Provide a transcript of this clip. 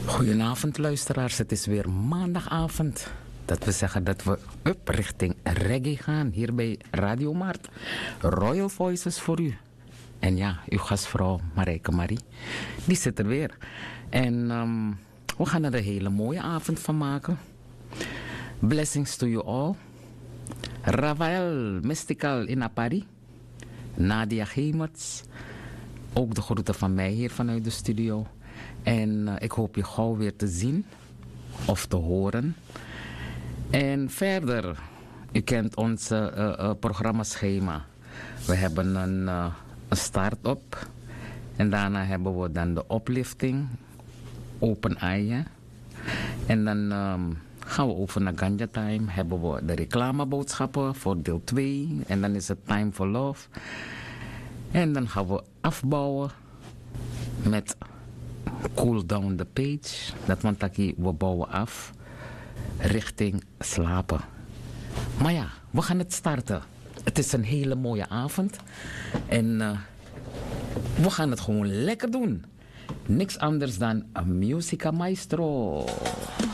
Goedenavond luisteraars, het is weer maandagavond. Dat we zeggen dat we up richting reggae gaan hier bij Radio Mart. Royal Voices voor u. En ja, uw gastvrouw Marijke Marie, die zit er weer. En we gaan er een hele mooie avond van maken. Blessings to you all. Rafael Mystical in Apari. Nadia Gemerts. Ook de groeten van mij hier vanuit de studio. En ik hoop je gauw weer te zien of te horen. En verder, u kent ons programmaschema. We hebben een start-up. En daarna hebben we dan de uplifting, open eye. En dan gaan we over naar Ganja Time. Hebben we de reclameboodschappen voor deel 2. En dan is het Time for Love. En dan gaan we afbouwen met Cool Down the Page. Dat want we bouwen af richting slapen. Maar ja, we gaan het starten. Het is een hele mooie avond. En we gaan het gewoon lekker doen. Niks anders dan Musica Maestro.